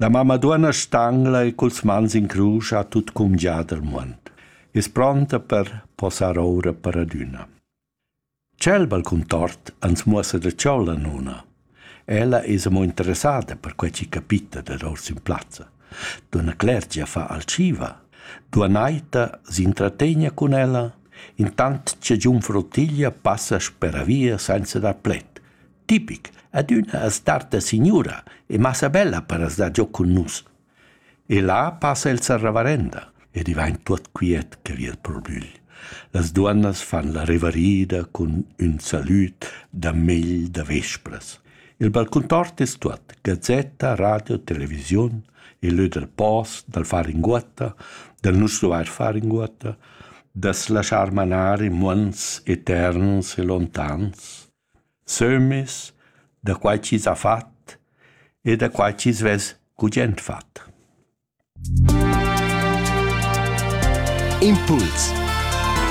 La mamaduona stangla e culs mans in crusch ha tut cumgià del muond. Es pronta per posar ora per adüna. C'el balcun tort ans muossa da ciolla nuna. Ella es mo interessata per quei ci capita da ors in plazza. Duna clergia fa alciva. Duanaita si intrattegna con ella, intant c'è giun frottiglia passa spera via senza dar plet. Tipic, adüna as tarta signora e massa bella per as da gio con nus. E là passa il serravarenda e divain tuot quiet che vi il probugl. Las duannas fan la reverida con un salut da megl da vespras. Il balcun tort es tuot, gazzetta, radio, television, il lö del post, del far in guata, del nus dover far in guata, das lasciar manare muons eterns e lontans, sömis, da quai cis ha fat e da quai cis ves gugent fat. Impuls.